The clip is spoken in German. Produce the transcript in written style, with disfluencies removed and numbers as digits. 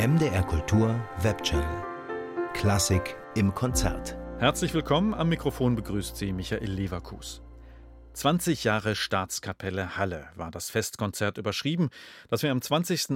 MDR Kultur Webchannel. Klassik im Konzert. Herzlich willkommen, am Mikrofon begrüßt Sie Michael Leverkus. 20 Jahre Staatskapelle Halle war das Festkonzert überschrieben, das wir am 20.